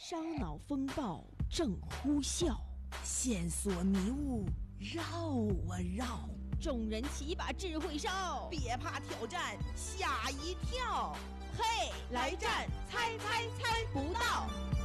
烧脑风暴正呼啸， 线索迷雾绕啊绕， 众人齐把智慧烧， 别怕挑战，吓一跳。 嘿，来战，猜猜猜不到。